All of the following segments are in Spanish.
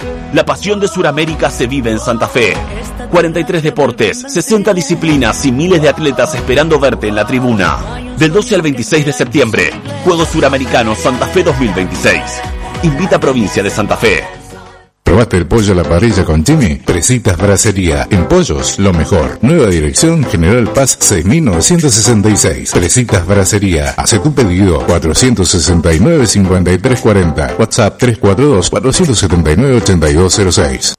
La pasión de Sudamérica se vive en Santa Fe. 43 deportes, 60 disciplinas y miles de atletas esperando verte en la tribuna. Del 12 al 26 de septiembre, Juegos Suramericanos Santa Fe 2026. Invita a Provincia de Santa Fe. ¿Probaste el pollo a la parrilla con Jimmy? Presitas Bracería. En pollos, lo mejor. Nueva dirección, General Paz 6966. Presitas Bracería. Hace tu pedido 469-5340. WhatsApp 342-479-8206.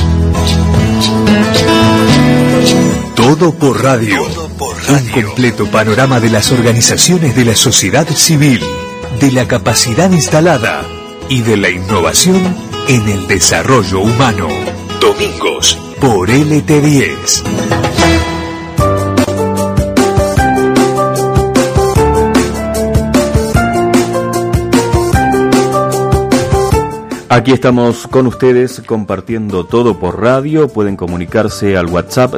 Todo por radio. Un completo panorama de las organizaciones de la sociedad civil, de la capacidad instalada y de la innovación en el desarrollo humano. Domingos por LT10. Aquí estamos con ustedes compartiendo todo por radio. Pueden comunicarse al WhatsApp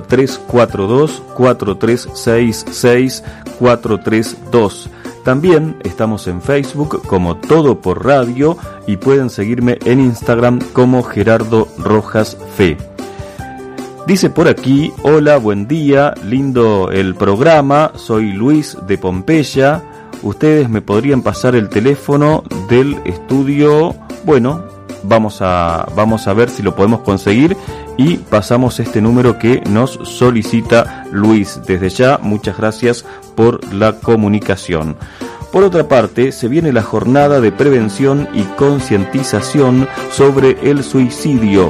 342-4366-432. También estamos en Facebook como Todo por Radio y pueden seguirme en Instagram como Gerardo Rojas Fe. Dice por aquí: hola, buen día, lindo el programa, soy Luis de Pompeya. Ustedes me podrían pasar el teléfono del estudio. Bueno, vamos a ver si lo podemos conseguir y pasamos este número que nos solicita Luis. Desde ya, muchas gracias por la comunicación. Por otra parte, se viene la jornada de prevención y concientización sobre el suicidio.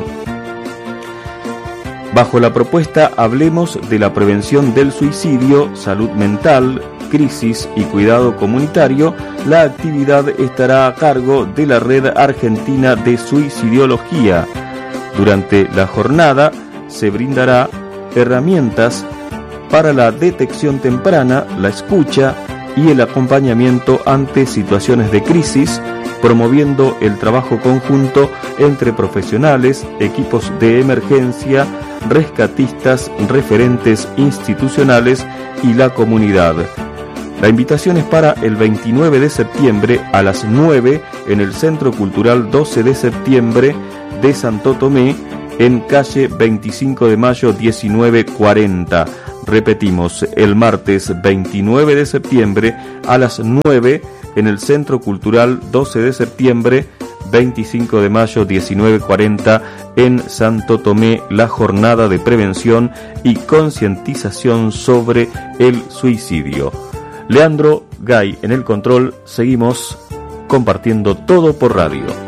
Bajo la propuesta Hablemos de la prevención del suicidio, salud mental, crisis y cuidado comunitario, la actividad estará a cargo de la Red Argentina de Suicidología. Durante la jornada se brindará herramientas para la detección temprana, la escucha y el acompañamiento ante situaciones de crisis, promoviendo el trabajo conjunto entre profesionales, equipos de emergencia, rescatistas, referentes institucionales y la comunidad. La invitación es para el 29 de septiembre a las 9 en el Centro Cultural 12 de septiembre de Santo Tomé, en calle 25 de mayo 1940. Repetimos, el martes 29 de septiembre a las 9 en el Centro Cultural 12 de septiembre, 25 de mayo 1940 en Santo Tomé, la jornada de prevención y concientización sobre el suicidio. Leandro Gay en el control, seguimos compartiendo todo por radio.